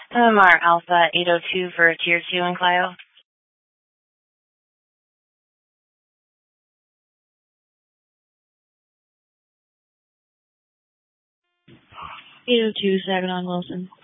MR Alpha 802 for Tier 2 in Clio. 802 Saginaw Wilson.